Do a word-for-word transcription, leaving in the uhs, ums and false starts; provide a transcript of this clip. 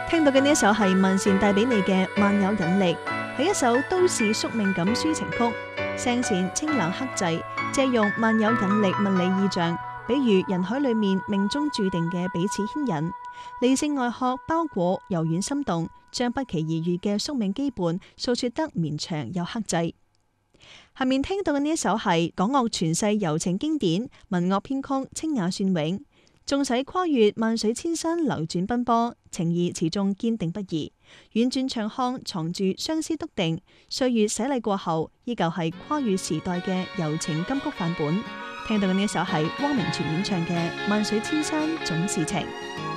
聽到嘅呢一首係文善帶俾你嘅《萬有引力》，係一首都市宿命感抒情曲，聲線清冷克制，借用萬有引力物理意象，比喻人海裏面命中注定嘅彼此牽引。理性外殼包裹柔軟心動，將不期而遇嘅宿命羈絆訴說得綿長又克制。下面聽到嘅呢一首係港樂傳世柔情經典，文樂編曲清雅雋永。縱使跨越萬水千山流轉奔波，情義始終堅定不移。婉轉唱腔藏住相思篤定，歲月洗禮過後，依舊係跨越時代嘅柔情金曲範本。聽到嘅呢一首係汪明荃演唱嘅《萬水千山總是情》。